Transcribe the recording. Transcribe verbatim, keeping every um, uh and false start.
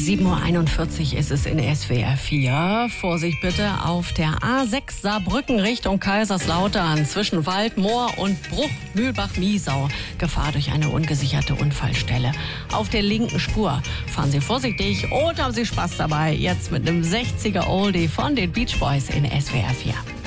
sieben Uhr einundvierzig ist es in S W R vier. Vorsicht bitte auf der A sechs Saarbrücken Richtung Kaiserslautern zwischen Waldmoor und Bruch-Mühlbach-Miesau. Gefahr durch eine ungesicherte Unfallstelle. Auf der linken Spur fahren Sie vorsichtig und haben Sie Spaß dabei. Jetzt mit einem sechziger Oldie von den Beach Boys in S W R vier.